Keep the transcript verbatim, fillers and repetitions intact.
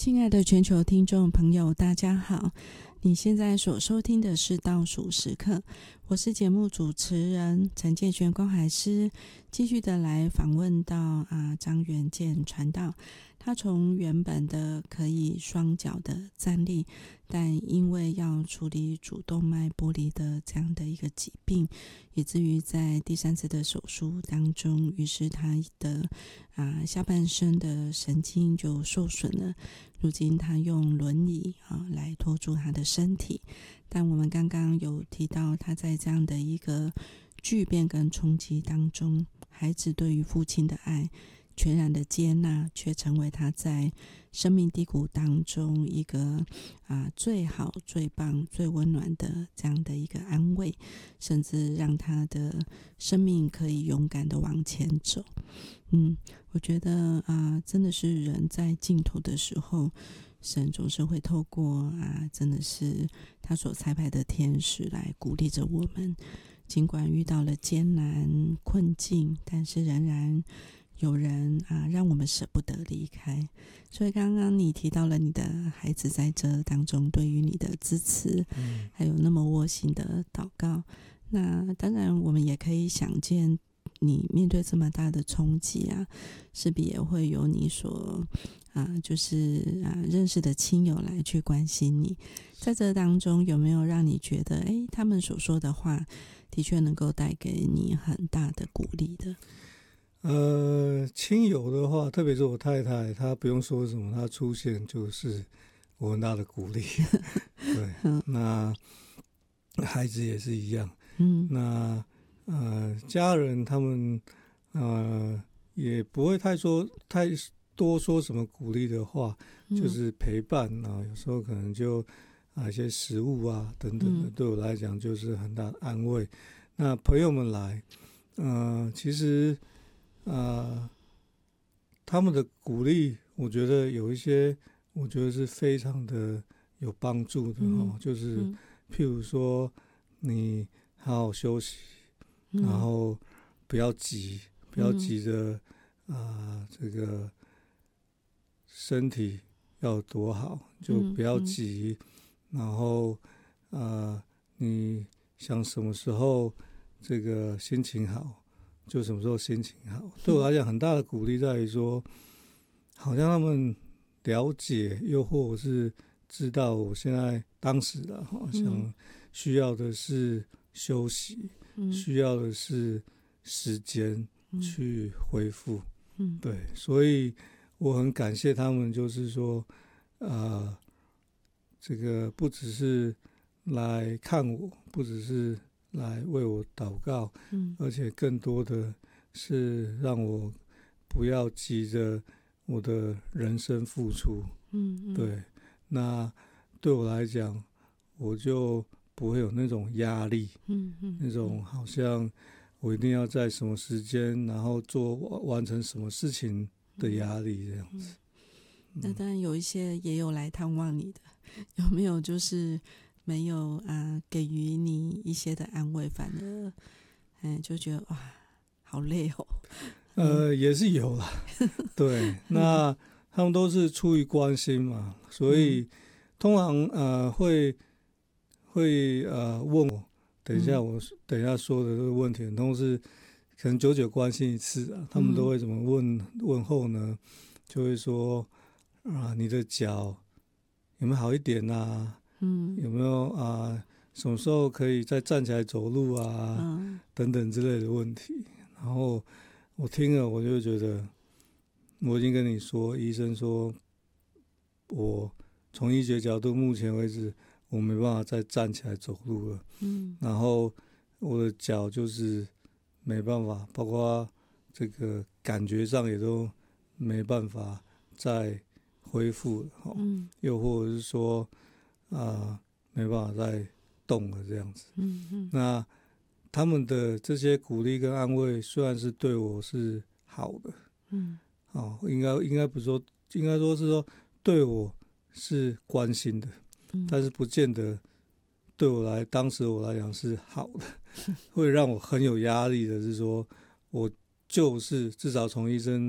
亲爱的全球听众朋友，大家好！你现在所收听的是倒数时刻，我是节目主持人陈建璇关怀师，继续的来访问到啊张元健传道。他从原本的可以双脚的站立，但因为要处理主动脉剥离的这样的一个疾病，以至于在第三次的手术当中，于是他的啊下半身的神经就受损了。如今他用轮椅啊来拖住他的身体，但我们刚刚有提到，他在这样的一个巨变跟冲击当中，孩子对于父亲的爱全然的接纳，却成为他在生命低谷当中一个啊最好、最棒、最温暖的这样的一个安慰，甚至让他的生命可以勇敢的往前走。嗯，我觉得啊，真的是人在尽头的时候，神总是会透过啊，真的是他所差派的天使来鼓励着我们。尽管遇到了艰难困境，但是仍然有人啊，让我们舍不得离开。所以刚刚你提到了你的孩子在这当中对于你的支持，嗯、还有那么窝心的祷告。那当然，我们也可以想见，你面对这么大的冲击啊，势必也会有你所啊，就是啊认识的亲友来去关心你。在这当中，有没有让你觉得，哎，他们所说的话的确能够带给你很大的鼓励的？ 呃，亲友的话，特别是我太太，她不用说什么，她出现就是我很大的鼓励。对，那孩子也是一样。嗯，那呃，家人他们呃也不会太说太多说什么鼓励的话，嗯、就是陪伴啊，有时候可能就啊一些食物啊等等的，嗯、对我来讲就是很大的安慰。那朋友们来，呃，其实。呃，他们的鼓励，我觉得有一些，我觉得是非常的有帮助的、嗯哦、就是、嗯、譬如说，你好好休息，嗯、然后不要急，不要急着啊、嗯呃，这个身体要多好，就不要急，嗯、然后呃，你想什么时候这个心情好。就什么时候心情好，对我来讲很大的鼓励在于说，好像他们了解，又或者是知道我现在当时的好像需要的是休息，嗯、需要的是时间去恢复。嗯、对，所以我很感谢他们，就是说，呃，这个不只是来看我，不只是。来为我祷告，嗯、而且更多的是让我不要急着我的人生付出。嗯嗯、对，那对我来讲，我就不会有那种压力，嗯嗯、那种好像我一定要在什么时间，然后做完成什么事情的压力这样子。 嗯、那当然有一些也有来探望你的，有没有就是？没有啊，给予你一些的安慰，反而，嗯，就觉得哇，好累哦。 呃，嗯、也是有啦，对，那他们都是出于关心嘛，所以、嗯、通常呃会会呃问我，等一下我、嗯、等一下说的这个问题，都是可能久久关心一次啊，他们都会怎么问、嗯、问候呢？就会说啊，你的脚有没有好一点啊？嗯，有没有啊、呃？什么时候可以再站起来走路啊？嗯、等等之类的问题。然后我听了，我就觉得，我已经跟你说，医生说，我从医学角度，目前为止，我没办法再站起来走路了。嗯，然后我的脚就是没办法，包括这个感觉上也都没办法再恢复了。嗯，又或者是说。啊、呃，没办法再动了这样子。嗯嗯。那他们的这些鼓励跟安慰，虽然是对我是好的，嗯，哦，应该应该不是说，应该说是说对我是关心的，嗯、但是不见得对我来，当时我来讲是好的，会让我很有压力的是说，我就是至少从医生。